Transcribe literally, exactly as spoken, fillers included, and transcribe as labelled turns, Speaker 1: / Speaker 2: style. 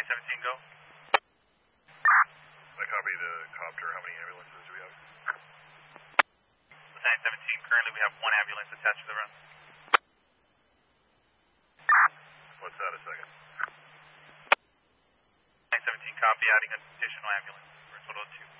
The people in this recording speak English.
Speaker 1: seventeen, go.
Speaker 2: I copy the copter. How many ambulances do we have?
Speaker 1: Lieutenant seventeen, currently we have one ambulance attached to the run.
Speaker 2: What's that, a second?
Speaker 1: Lieutenant seventeen, copy, adding an additional ambulance for a total of two.